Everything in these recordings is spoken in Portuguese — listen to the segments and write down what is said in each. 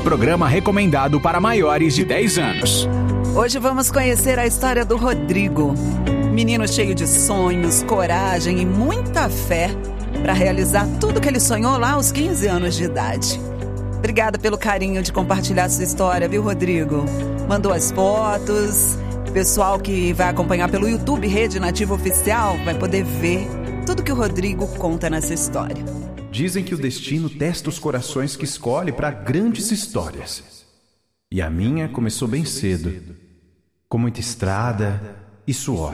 programa recomendado para maiores de 10 anos. Hoje vamos conhecer a história do Rodrigo. Menino cheio de sonhos, coragem e muita fé para realizar tudo que ele sonhou lá aos 15 anos de idade. Obrigada pelo carinho de compartilhar sua história, viu, Rodrigo? Mandou as fotos. O pessoal que vai acompanhar pelo YouTube Rede Nativa Oficial vai poder ver tudo que o Rodrigo conta nessa história. Dizem que o destino testa os corações que escolhe para grandes histórias. E a minha começou bem cedo, com muita estrada e suor.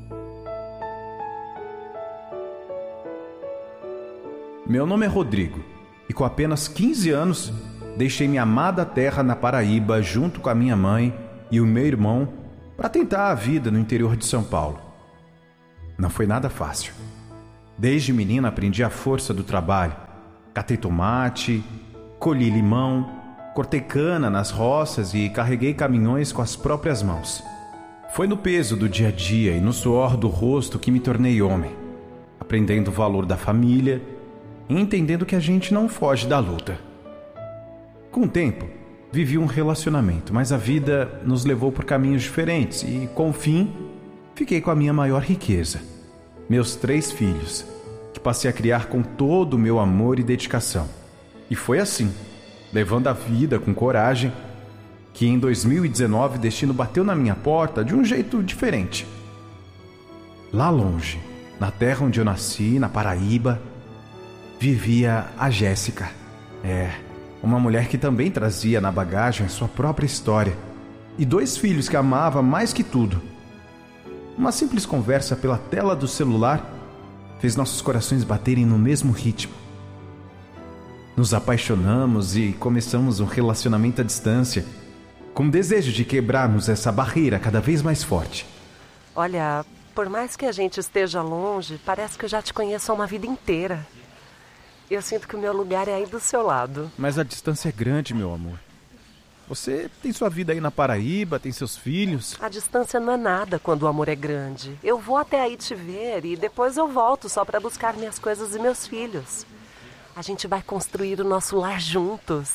Meu nome é Rodrigo, e com apenas 15 anos, deixei minha amada terra na Paraíba junto com a minha mãe e o meu irmão para tentar a vida no interior de São Paulo. Não foi nada fácil. Desde menina aprendi a força do trabalho. Catei tomate, colhi limão, cortei cana nas roças e carreguei caminhões com as próprias mãos. Foi no peso do dia a dia e no suor do rosto que me tornei homem, aprendendo o valor da família e entendendo que a gente não foge da luta. Com o tempo, vivi um relacionamento, mas a vida nos levou por caminhos diferentes e, com o fim, fiquei com a minha maior riqueza, meus 3 filhos, que passei a criar com todo o meu amor e dedicação. E foi assim, levando a vida com coragem, que em 2019 o destino bateu na minha porta de um jeito diferente. Lá longe, na terra onde eu nasci, na Paraíba, vivia a Jéssica. Uma mulher que também trazia na bagagem sua própria história e 2 filhos que amava mais que tudo. Uma simples conversa pela tela do celular fez nossos corações baterem no mesmo ritmo. Nos apaixonamos e começamos um relacionamento à distância, com o desejo de quebrarmos essa barreira cada vez mais forte. Olha, por mais que a gente esteja longe, parece que eu já te conheço há uma vida inteira. Eu sinto que o meu lugar é aí do seu lado. Mas a distância é grande, meu amor. Você tem sua vida aí na Paraíba, tem seus filhos. A distância não é nada quando o amor é grande. Eu vou até aí te ver e depois eu volto só para buscar minhas coisas e meus filhos. A gente vai construir o nosso lar juntos.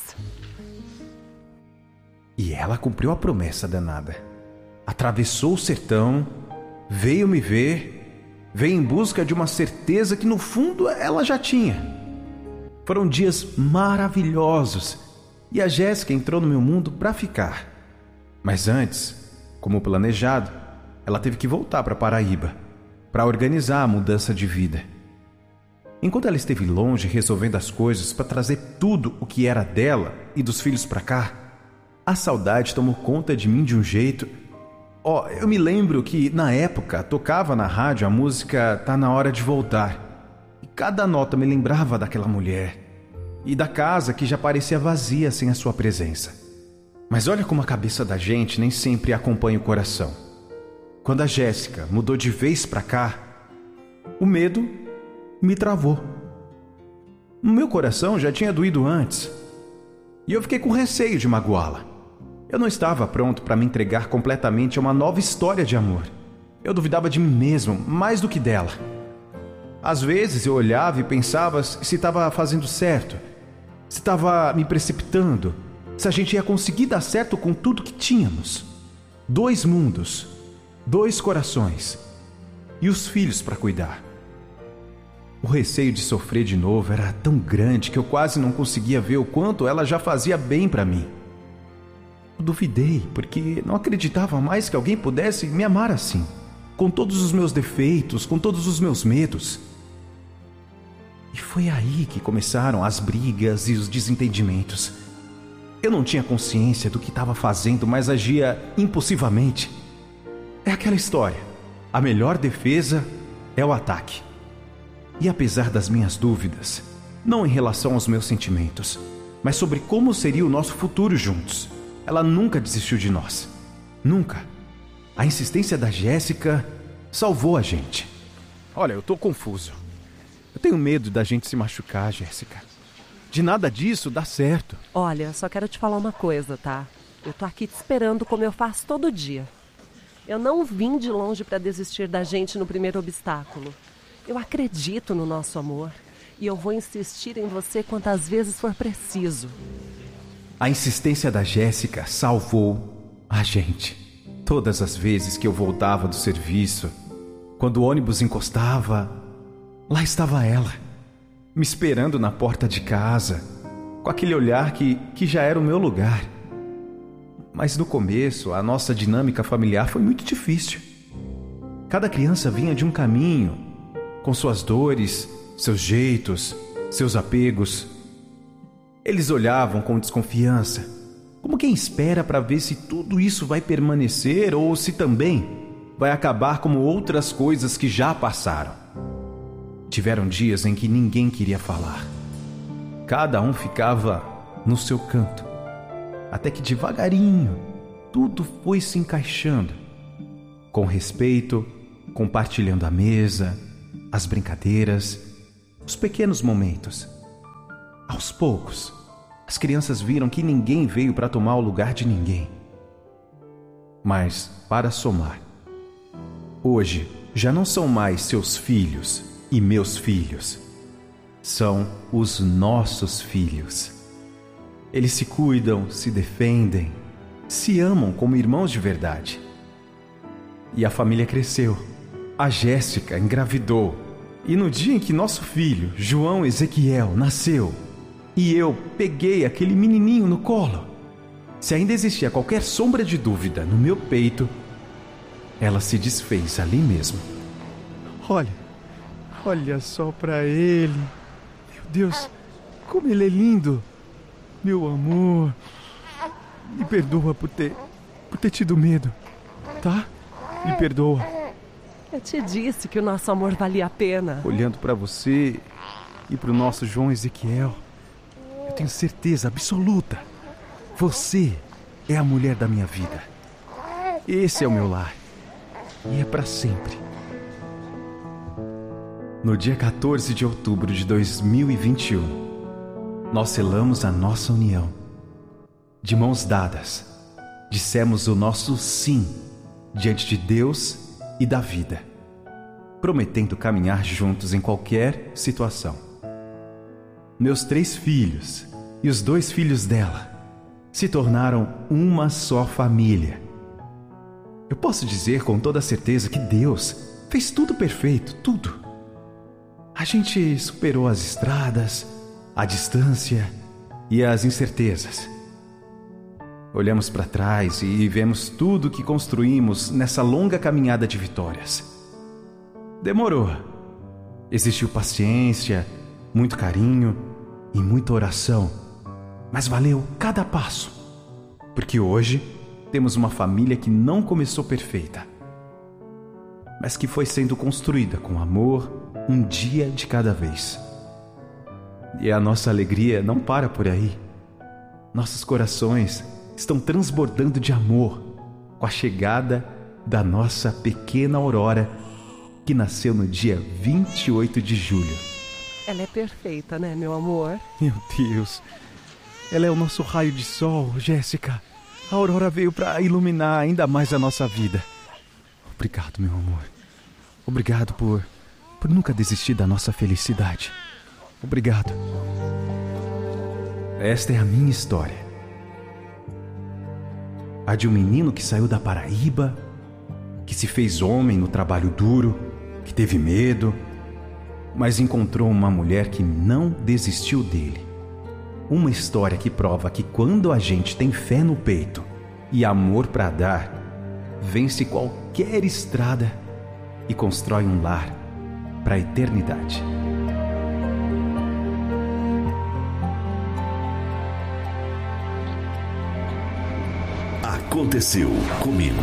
E ela cumpriu a promessa danada. Atravessou o sertão, veio me ver, veio em busca de uma certeza que no fundo ela já tinha. Foram dias maravilhosos e a Jéssica entrou no meu mundo para ficar. Mas antes, como planejado, ela teve que voltar para Paraíba para organizar a mudança de vida. Enquanto ela esteve longe resolvendo as coisas para trazer tudo o que era dela e dos filhos para cá, a saudade tomou conta de mim de um jeito... Eu me lembro que na época tocava na rádio a música Tá Na Hora de Voltar. E cada nota me lembrava daquela mulher e da casa que já parecia vazia sem a sua presença. Mas olha como a cabeça da gente nem sempre acompanha o coração. Quando a Jéssica mudou de vez pra cá, o medo me travou. O meu coração já tinha doído antes e eu fiquei com receio de magoá-la. Eu não estava pronto para me entregar completamente a uma nova história de amor. Eu duvidava de mim mesmo, mais do que dela. Às vezes eu olhava e pensava se estava fazendo certo, se estava me precipitando, se a gente ia conseguir dar certo com tudo que tínhamos. 2 mundos, 2 corações e os filhos para cuidar. O receio de sofrer de novo era tão grande que eu quase não conseguia ver o quanto ela já fazia bem para mim. Eu duvidei porque não acreditava mais que alguém pudesse me amar assim, com todos os meus defeitos, com todos os meus medos. E foi aí que começaram as brigas e os desentendimentos. Eu não tinha consciência do que estava fazendo, mas agia impulsivamente. É aquela história: a melhor defesa é o ataque. E apesar das minhas dúvidas, não em relação aos meus sentimentos, mas sobre como seria o nosso futuro juntos, ela nunca desistiu de nós. Nunca. A insistência da Jéssica salvou a gente. Olha, eu tô confuso. Eu tenho medo da gente se machucar, Jéssica. De nada disso dá certo. Olha, só quero te falar uma coisa, tá? Eu tô aqui te esperando como eu faço todo dia. Eu não vim de longe para desistir da gente no primeiro obstáculo. Eu acredito no nosso amor e eu vou insistir em você quantas vezes for preciso. A insistência da Jéssica salvou a gente. Todas as vezes que eu voltava do serviço, quando o ônibus encostava, lá estava ela, me esperando na porta de casa, com aquele olhar que já era o meu lugar. Mas no começo, a nossa dinâmica familiar foi muito difícil. Cada criança vinha de um caminho, com suas dores, seus jeitos, seus apegos. Eles olhavam com desconfiança, como quem espera para ver se tudo isso vai permanecer ou se também vai acabar como outras coisas que já passaram. Tiveram dias em que ninguém queria falar. Cada um ficava no seu canto, até que devagarinho tudo foi se encaixando. Com respeito, compartilhando a mesa, as brincadeiras, os pequenos momentos. Aos poucos, as crianças viram que ninguém veio para tomar o lugar de ninguém, mas para somar. Hoje já não são mais seus filhos e meus filhos. São os nossos filhos. Eles se cuidam, se defendem, se amam como irmãos de verdade. E a família cresceu. A Jéssica engravidou. E no dia em que nosso filho, João Ezequiel, nasceu, e eu peguei aquele menininho no colo, se ainda existia qualquer sombra de dúvida no meu peito, ela se desfez ali mesmo. Olha só pra ele. Meu Deus, como ele é lindo. Meu amor. Me perdoa por ter tido medo, tá? Me perdoa. Eu te disse que o nosso amor valia a pena. Olhando pra você e pro nosso João Ezequiel, eu tenho certeza absoluta. Você é a mulher da minha vida. Esse é o meu lar. E é pra sempre. No dia 14 de outubro de 2021, nós selamos a nossa união. De mãos dadas, dissemos o nosso sim diante de Deus e da vida, prometendo caminhar juntos em qualquer situação. Meus 3 filhos e os 2 filhos dela se tornaram uma só família. Eu posso dizer com toda certeza que Deus fez tudo perfeito, tudo. A gente superou as estradas, a distância e as incertezas. Olhamos para trás e vemos tudo que construímos nessa longa caminhada de vitórias. Demorou. Existiu paciência, muito carinho e muita oração, mas valeu cada passo, porque hoje temos uma família que não começou perfeita, mas que foi sendo construída com amor, um dia de cada vez. E a nossa alegria não para por aí. Nossos corações estão transbordando de amor com a chegada da nossa pequena Aurora, que nasceu no dia 28 de julho. Ela é perfeita, né, meu amor? Meu Deus. Ela é o nosso raio de sol, Jéssica. A Aurora veio para iluminar ainda mais a nossa vida. Obrigado, meu amor. Obrigado por nunca desistir da nossa felicidade. Obrigado. Esta é a minha história. A de um menino que saiu da Paraíba, que se fez homem no trabalho duro, que teve medo, mas encontrou uma mulher que não desistiu dele. Uma história que prova que quando a gente tem fé no peito e amor para dar, vence qualquer estrada e constrói um lar para a eternidade. Aconteceu comigo.